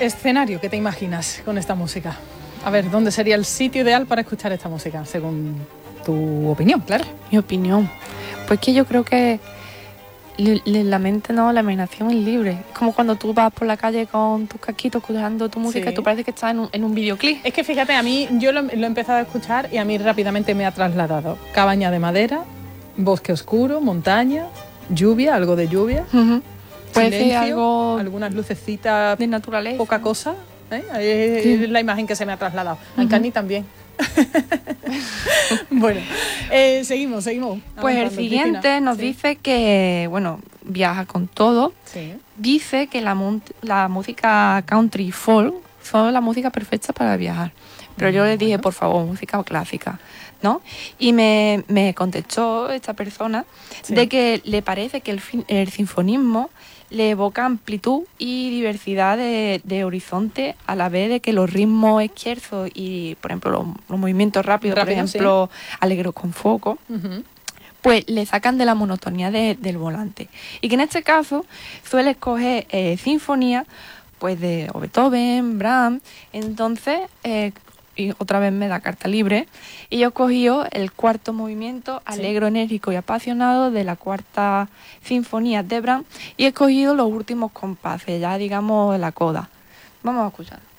escenario que te imaginas con esta música? A ver, ¿dónde sería el sitio ideal para escuchar esta música, según tu opinión, claro? Mi opinión. Pues que yo creo que la mente no, la imaginación es libre. Es como cuando tú vas por la calle con tus casquitos escuchando tu música y tú parece que estás en un videoclip. Es que fíjate, a mí yo lo he empezado a escuchar y a mí rápidamente me ha trasladado cabaña de madera, bosque oscuro, montaña, lluvia, algo de lluvia, puede ser silencio, algo algunas lucecitas, de naturaleza, poca cosa, es la imagen que se me ha trasladado. A Encarni también. Bueno, seguimos. Pues el siguiente Cristina nos dice que, bueno, viaja con todo. Sí. Dice que la música country y folk son la música perfecta para viajar. Pero yo le dije, por favor, música clásica, ¿no? Y me contestó esta persona de que le parece que el sinfonismo le evoca amplitud y diversidad de horizonte, a la vez de que los ritmos izquierdos y, por ejemplo, los movimientos rápidos, por ejemplo, alegros con foco, pues le sacan de la monotonía del volante. Y que en este caso suele escoger sinfonía pues de Beethoven, Brahms. Entonces, y otra vez me da carta libre, y yo he cogido el cuarto movimiento alegro, enérgico y apasionado de la cuarta sinfonía de Brahms, y he cogido los últimos compases, ya digamos la coda. Vamos a escuchar.